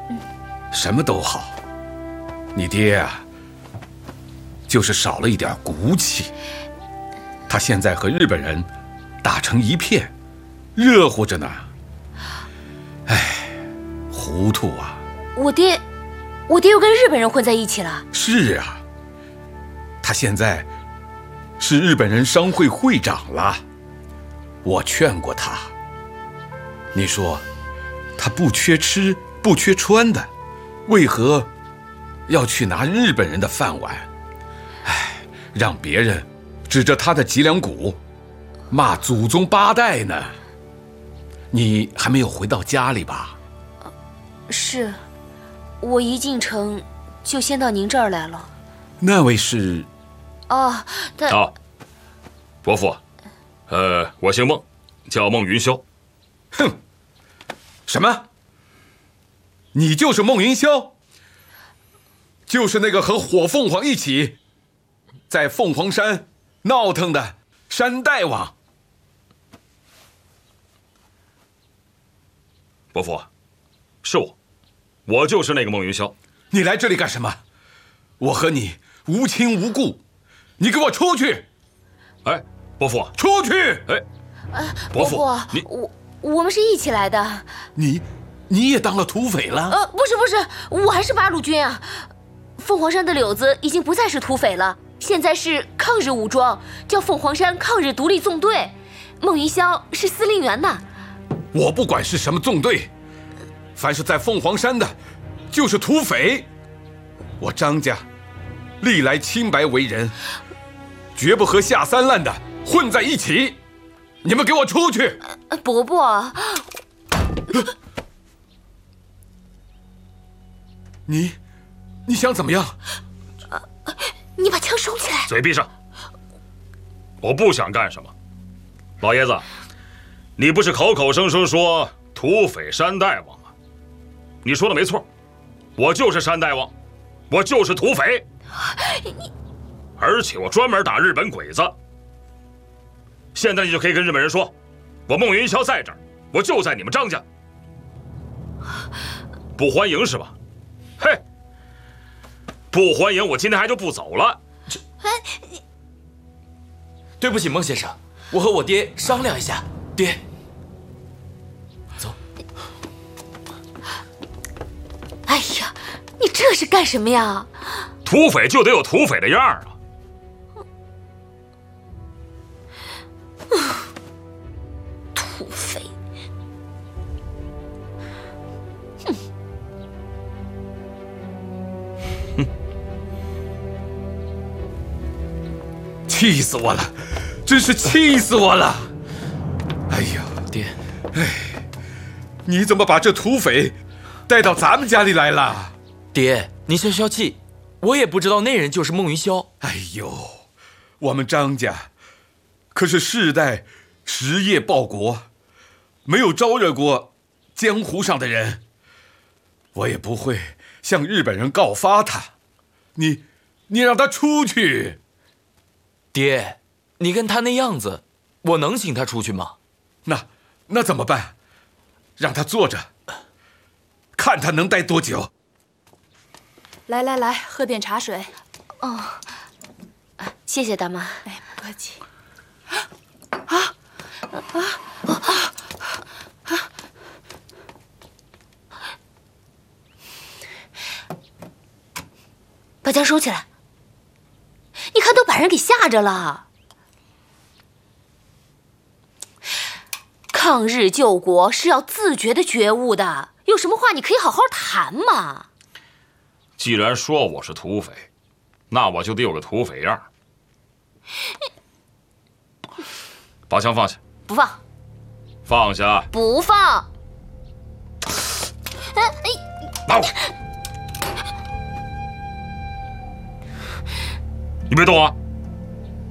什么都好，你爹啊，就是少了一点骨气。他现在和日本人打成一片，热乎着呢。哎，糊涂啊！ 我爹又跟日本人混在一起了。 是啊，他现在是日本人商会会长了。我劝过他，你说他不缺吃不缺穿的，为何要去拿日本人的饭碗？哎，让别人指着他的脊梁骨骂祖宗八代呢。你还没有回到家里吧？ 是，我一进城就先到您这儿来了。 那位是？ 哦，他伯父，我姓孟，叫孟云霄。 哼，什么？你就是孟云霄？就是那个和火凤凰一起在凤凰山闹腾的山大王？ 伯父，是我就是那个孟云霄。 你来这里干什么？我和你无亲无故，你给我出去！ 哎，伯父， 出去！ 哎，伯父， 我们是一起来的。 你也当了土匪了？ 不是，我还是八路军啊。凤凰山的柳子已经不再是土匪了，现在是抗日武装，叫凤凰山抗日独立纵队。孟云霄是司令员呢。 我不管是什么纵队，凡是在凤凰山的，就是土匪。我张家历来清白为人，绝不和下三滥的混在一起。你们给我出去！ 伯伯， 你想怎么样？ 你把枪收起来！ 嘴闭上！我不想干什么。老爷子，你不是口口声声说土匪山大王吗？你说的没错，我就是山大王，我就是土匪。而且我专门打日本鬼子。现在你就可以跟日本人说，我孟云霄在这儿，我就在你们张家。不欢迎是吧？嘿，不欢迎，我今天还就不走了。 对不起，孟先生，我和我爹商量一下。爹，走。 哎呀，你这是干什么呀？ 土匪就得有土匪的样儿啊！ 土匪， 气死我了，真是气死我了！哎呀， 爹， 你怎么把这土匪带到咱们家里来了？ 爹，你消消气，我也不知道那人就是孟云霄。 哎呦，我们张家可是世代实业报国，没有招惹过江湖上的人，我也不会向日本人告发他。你让他出去！ 爹，你跟他那样子，我能请他出去吗？ 那怎么办？让他坐着，看他能待多久。 来，喝点茶水。 哦，谢谢大妈。 哎，不客气。 把枪收起来！你看，都把人给吓着了。抗日救国是要自觉的觉悟的，有什么话你可以好好谈嘛。 既然说我是土匪，那我就得有个土匪样。把枪放下。 不放。 放下。 不放。 拿过来。你别动啊！